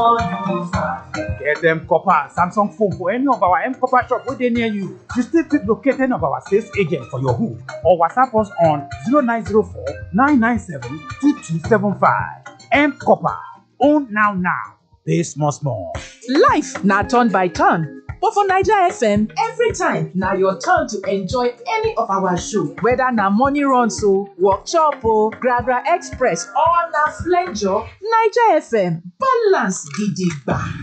Get M Copper Samsung phone for any of our M Copper shop within near you. You still fit locate any of our sales agent for your hood or WhatsApp us on 0904 997 2275. M Copper. Own now. Pay small. Life na turn by turn. But for Naija FM, every time na your turn to enjoy any of our show. Whether na morning runs o, workshop o, Gragra Express or na flenjo, Naija FM balance gidigba.